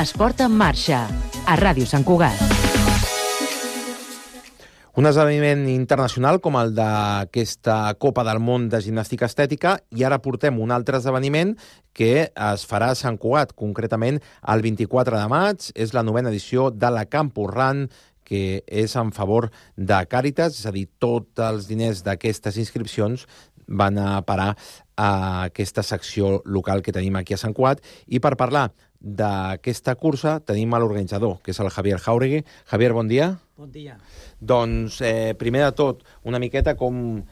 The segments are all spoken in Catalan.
Esport en marxa, a Ràdio Sant Cugat. Un esdeveniment internacional com el d'aquesta Copa del Món de Gimnàstica Estètica, i ara portem un altre esdeveniment que es farà a Sant Cugat, concretament el 24 de maig. És la 9ª edició de la Campus Run, que és en favor de Càritas, és a dir, tots els diners d'aquestes inscripcions van a parar a aquesta secció local que tenim aquí a Sant Cugat. I per parlar d'aquesta cursa tenim a l'organitzador, que és el Javier Jauregui. Javier, bon dia. Bon dia. Doncs, primer de tot, una miqueta com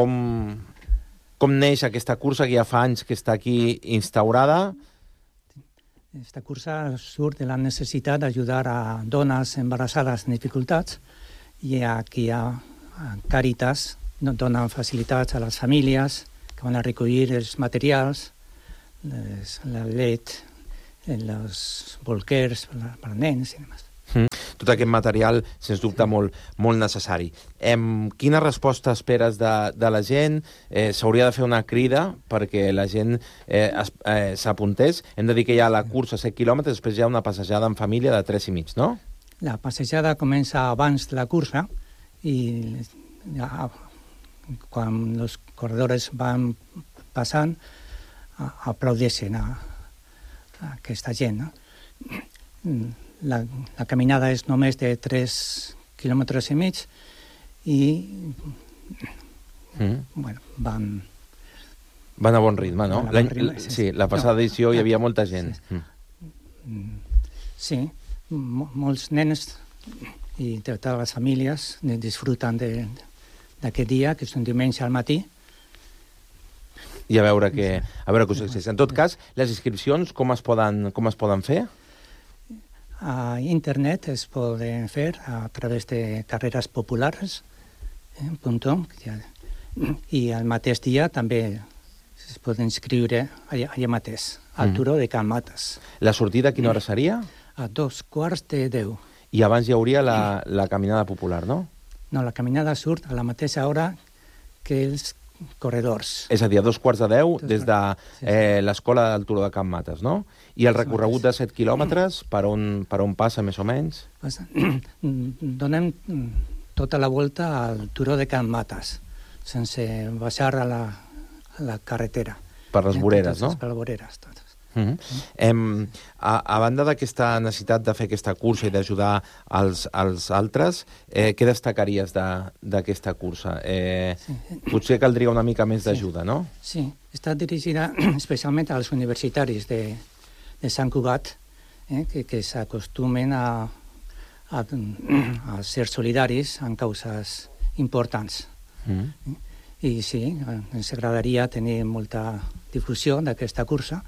neix aquesta cursa, que ja fa anys que està aquí instaurada. Esta cursa surt de la necessitat d'ajudar a dones embarassades en dificultats, i aquí a Càritas donen facilitats a les famílies que van a recollir els materials, la llet, els bolquers per a nens i demés. Tot aquest material, sens dubte, molt necessari. Quina resposta esperes de la gent? S'hauria de fer una crida perquè la gent s'apuntés. Hem de dir que hi ha la cursa 7 quilòmetres, després hi ha una passejada en família de 3,5, no? La passejada comença abans de la cursa i quan els corredors van passant aplaudeixen a aquesta gent, no? La caminada és només de 3,5 quilòmetres i bueno, van a bon ritme, no? Sí, la passada edició hi havia molta gent. Sí, molts nens i totes les famílies disfruten d'aquest dia, que és un diumenge al matí. I a veure què succeeix. En tot cas, les inscripcions com es poden fer? A internet es poden fer a través de carreraspopulares.com i al mateix dia també es pot inscriure allà mateix, al turó de Can Mates. La sortida a quina hora seria? A 9:15. I abans hi hauria la caminada popular, no? No, la caminada surt a la mateixa hora que els corredors. És a dir, a 9:45 des de l'escola del turó de Can Mates, no? I el recorregut de 7 quilòmetres, per on passa, més o menys? Donem tota la volta al turó de Can Mates, sense baixar a la carretera. Per les voreres, no? Per les voreres, totes. A banda d'aquesta necessitat de fer aquesta cursa i d'ajudar els altres, què destacaries d'aquesta cursa? Potser caldria una mica més d'ajuda, no? Sí, està dirigida especialment als universitaris de Sant Cugat, que s'acostumen a ser solidaris en causes importants. I sí, ens agradaria tenir molta difusió d'aquesta cursa.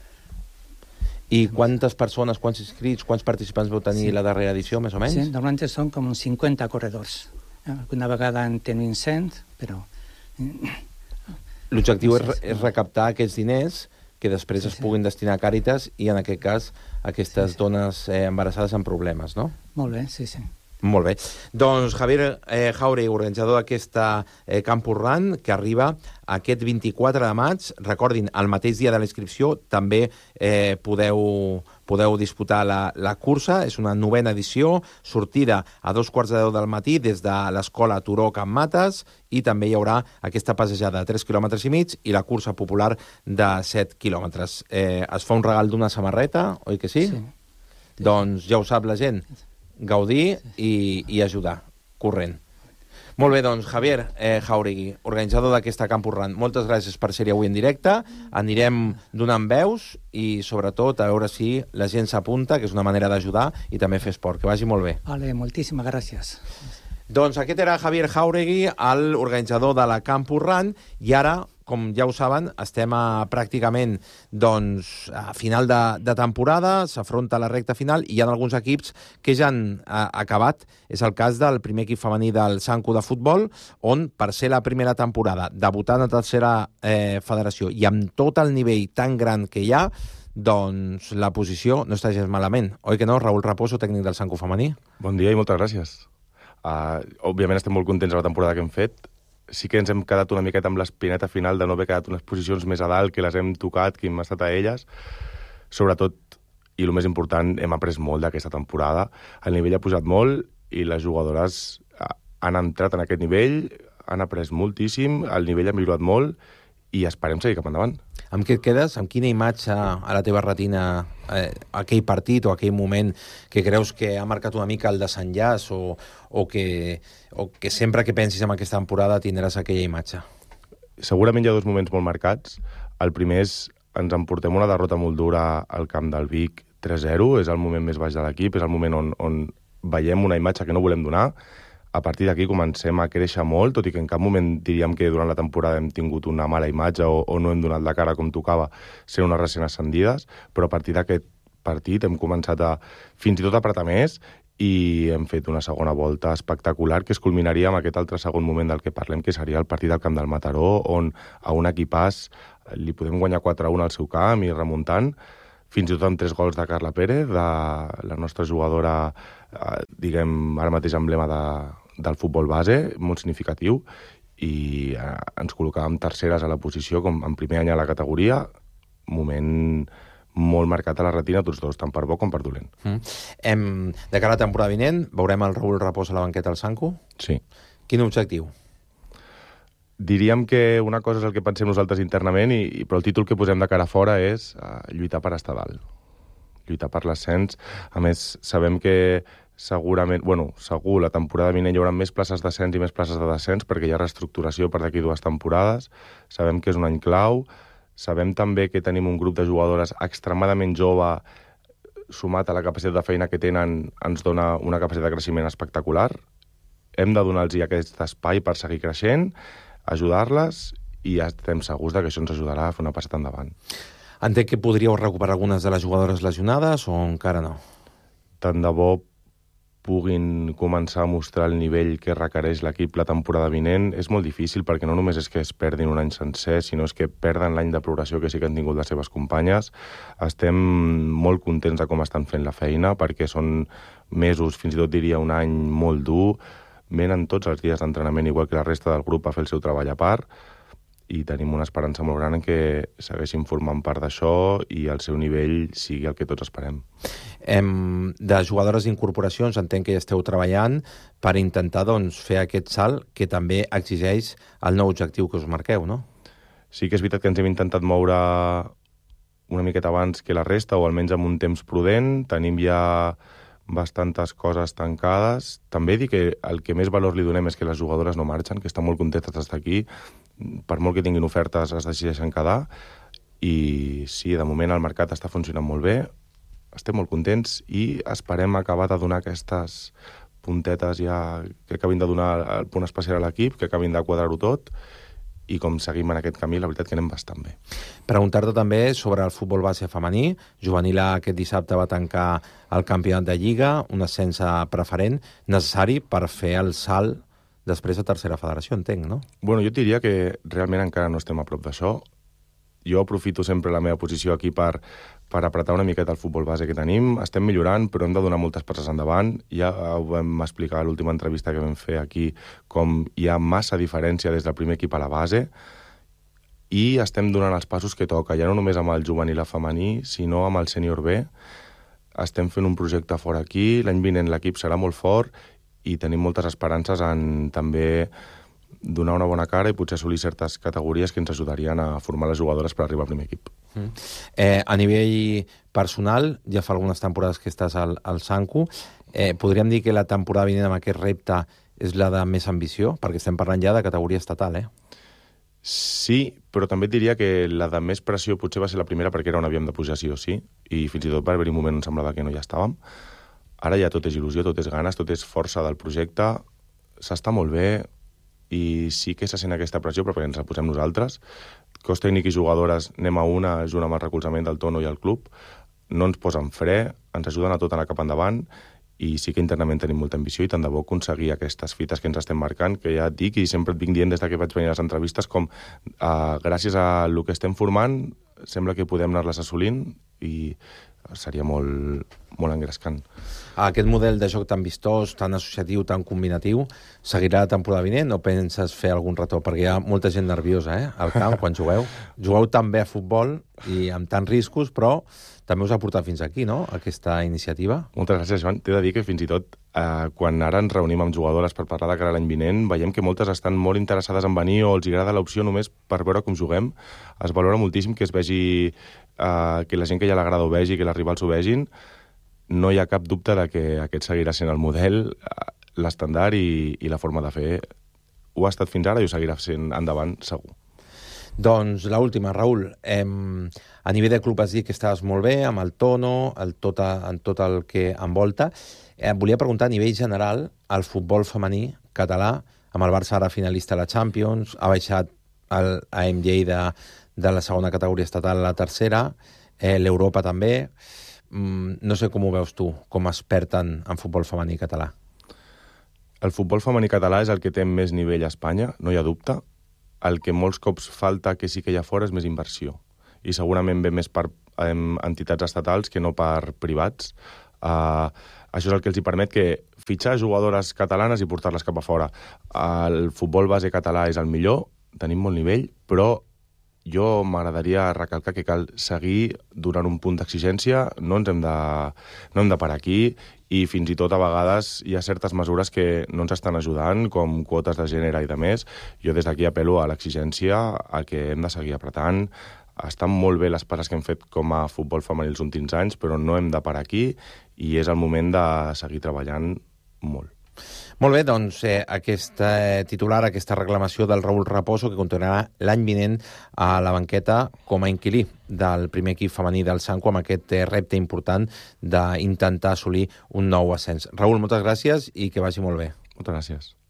I quantes persones, quants inscrits, quants participants vau tenir la darrera edició, més o menys? Sí, normalment són com uns 50 corredors. Una vegada en tenim 100, però... L'objectiu és recaptar aquests diners que després es puguin destinar a Càritas i, en aquest cas, aquestes dones embarassades amb problemes, no? Molt bé, sí. Molt bé. Doncs Javier Jauregui, organitzador d'aquesta Campus Run, que arriba aquest 24 de maig. Recordin, el mateix dia de la inscripció també podeu disputar la cursa. És una 9ª edició, sortida a 9:15 del matí des de l'escola Turó Can Mates, i també hi haurà aquesta passejada de 3,5 quilòmetres i la cursa popular de 7 quilòmetres. Es fa un regal d'una samarreta, oi que sí? Sí. Doncs ja ho sap la gent. Gaudir i ajudar, corrent. Molt bé, doncs, Javier Jauregui, organitzador d'aquesta Campus Run, moltes gràcies per ser-hi avui en directe. Anirem donant veus i, sobretot, a veure si la gent s'apunta, que és una manera d'ajudar, i també fer esport. Que vagi molt bé. Vale, moltíssimes gràcies. Doncs aquest era Javier Jauregui, l'organitzador de la Campus Run, i ara, com ja ho saben, estem pràcticament a final de temporada, s'afronta la recta final i hi ha alguns equips que ja han acabat. És el cas del primer equip femení del Sanco de futbol, on, per ser la primera temporada, debutant a tercera federació i amb tot el nivell tan gran que hi ha, doncs la posició no està gens malament. Oi que no, Raül Raposo, tècnic del Sanco femení? Bon dia i moltes gràcies. Òbviament estem molt contents de la temporada que hem fet. Sí que ens hem quedat una miqueta amb l'espineta final de no haver quedat unes posicions més a dalt, que les hem tocat, que hem estat a elles. Sobretot i el més important, hem après molt d'aquesta temporada. El nivell ha pujat molt i les jugadores han entrat en aquest nivell, han après moltíssim, el nivell ha millorat molt i esperem seguir cap endavant. Amb què et quedes? Amb quina imatge a la teva retina aquell partit o aquell moment que creus que ha marcat una mica el desenllaç o que sempre que pensis en aquesta temporada tindràs aquella imatge? Segurament hi ha dos moments molt marcats. El primer és ens emportem una derrota molt dura al camp del Vic 3-0, és el moment més baix de l'equip, és el moment on veiem una imatge que no volem donar. A partir d'aquí comencem a créixer molt, tot i que en cap moment diríem que durant la temporada hem tingut una mala imatge o no hem donat la cara com tocava ser unes recent ascendides, però a partir d'aquest partit hem començat a fins i tot apretar més i hem fet una segona volta espectacular que es culminaria amb aquest altre segon moment del que parlem, que seria el partit al camp del Mataró, on a un equipàs li podem guanyar 4-1 al seu camp i remuntant, fins i tot amb 3 gols de Carla Pérez, de la nostra jugadora, diguem, ara mateix emblema del futbol base, molt significatiu, i ens col·locàvem terceres a la posició, com en primer any a la categoria, moment molt marcat a la retina, tots dos, tant per bo com per dolent. De cara a la temporada vinent, veurem el Raül Repòs a la banqueta al Sanco? Sí. Quin objectiu? Diríem que una cosa és el que pensem nosaltres internament, però el títol que posem de cara fora és lluitar per estar dalt. Lluitar per l'ascens. A més, sabem que segurament, segur, la temporada vinent hi haurà més places d'ascens i més places de descens perquè hi ha reestructuració per d'aquí 2 temporades. Sabem que és un any clau. Sabem també que tenim un grup de jugadores extremadament jove, sumat a la capacitat de feina que tenen, ens dona una capacitat de creixement espectacular. Hem de donar-los aquest espai per seguir creixent, ajudar-les i estem segurs que això ens ajudarà a fer una passada endavant. Entenc que podríeu recuperar algunes de les jugadores lesionades o encara no? Tant de bo puguin començar a mostrar el nivell que requereix l'equip la temporada vinent. És molt difícil perquè no només és que es perdin un any sencer, sinó és que perden l'any de progressió que sí que han tingut les seves companyes. Estem molt contents de com estan fent la feina perquè són mesos, fins i tot diria un any molt dur. Venen tots els dies d'entrenament igual que la resta del grup a fer el seu treball a part i tenim una esperança molt gran en que segueixin formant part d'això i el seu nivell sigui el que tots esperem. De jugadores d'incorporacions entenc que ja esteu treballant per intentar fer aquest salt que també exigeix el nou objectiu que us marqueu, no? Sí que és veritat que ens hem intentat moure una miqueta abans que la resta o almenys amb un temps prudent. Tenim ja bastantes coses tancades. També dic que el que més valor li donem és que les jugadores no marxen, que estan molt contentes d'estar aquí. Per molt que tinguin ofertes es decideixen quedar. I sí, de moment el mercat està funcionant molt bé. Estem molt contents i esperem acabar de donar aquestes puntetes ja que acabin de donar el punt especial a l'equip, que acabin de quadrar-ho tot. I com seguim en aquest camí, la veritat que anem bastant bé. Preguntar-te també sobre el futbol base femení. Juvenil aquest dissabte va tancar el campionat de Lliga, un ascens preferent, necessari per fer el salt després a tercera federació, entenc, no? Jo et diria que realment encara no estem a prop d'això. Jo aprofito sempre la meva posició aquí per apretar una miqueta el futbol base que tenim. Estem millorant, però hem de donar moltes passes endavant. Ja ho vam explicar a l'última entrevista que vam fer aquí, com hi ha massa diferència des del primer equip a la base i estem donant els passos que toca, ja no només amb el juvenil femení, sinó amb el sènior B. Estem fent un projecte fort aquí, l'any vinent l'equip serà molt fort i tenim moltes esperances en també donar una bona cara i potser assolir certes categories que ens ajudarien a formar les jugadores per arribar al primer equip. A nivell personal, ja fa algunes temporades que estàs al Sanco, podríem dir que la temporada vinent amb aquest repte és la de més ambició? Perquè estem parlant ja de categoria estatal, Sí, però també et diria que la de més pressió potser va ser la primera perquè era on havíem de pujar sí o sí, i fins i tot va haver-hi un moment on semblava que no hi estàvem. Ara ja tot és il·lusió, tot és ganes, tot és força del projecte, s'està molt bé, i sí que se sent aquesta pressió, però perquè ens la posem nosaltres. Cos tècnic i jugadores anem a una, junt amb el recolzament del Tono i el club, no ens posen fre, ens ajuden a tot anar cap endavant, i sí que internament tenim molta ambició i tant de bo aconseguir aquestes fites que ens estem marcant, que ja et dic i sempre et vinc dient des que vaig venir a les entrevistes com gràcies a el que estem formant sembla que podem anar-les assolint i seria molt, molt engrescant. Aquest model de joc tan vistós, tan associatiu, tan combinatiu, seguirà la temporada vinent o penses fer algun retorn? Perquè hi ha molta gent nerviosa, al camp, quan jugueu. Jugueu tan bé a futbol i amb tants riscos, però també us ha portat fins aquí, no?, aquesta iniciativa. Moltes gràcies, Joan. T'he de dir que fins i tot quan ara ens reunim amb jugadores per parlar de cara a l'any vinent, veiem que moltes estan molt interessades en venir o els agrada l'opció només per veure com juguem. Es valora moltíssim que es vegi, que la gent que ja l'agrada ho vegi, que les rivals ho vegin. No hi ha cap dubte de que aquest seguirà sent el model, l'estàndard i la forma de fer. Ho ha estat fins ara i ho seguirà sent endavant, segur. Doncs l'última, Raül. A nivell de club has dit que estaves molt bé, amb el tono, en tot el que envolta. Volia preguntar a nivell general el futbol femení català, amb el Barça ara finalista a la Champions, ha baixat el AM Lleida de la segona categoria estatal a la tercera, l'Europa també. No sé com ho veus tu, com a expert en futbol femení català. El futbol femení català és el que té més nivell a Espanya, no hi ha dubte. El que molts cops falta que sí que hi ha fora és més inversió. I segurament ve més per entitats estatals que no per privats. Això és el que els hi permet que fitxar jugadores catalanes i portar-les cap a fora. El futbol base català és el millor, tenim molt nivell, però jo m'agradaria recalcar que cal seguir donant un punt d'exigència, no hem de parar aquí, i fins i tot a vegades hi ha certes mesures que no ens estan ajudant, com quotes de gènere i de més. Jo des d'aquí apel·lo a l'exigència, a que hem de seguir apretant. Estan molt bé les passes que hem fet com a futbol femení els últims anys, però no hem de parar aquí i és el moment de seguir treballant molt. Molt bé, doncs aquest titular, aquesta reclamació del Raül Raposo, que continuarà l'any vinent a la banqueta com a inquilí del primer equip femení del Sanco, amb aquest repte important d'intentar assolir un nou ascens. Raül, moltes gràcies i que vagi molt bé. Moltes gràcies.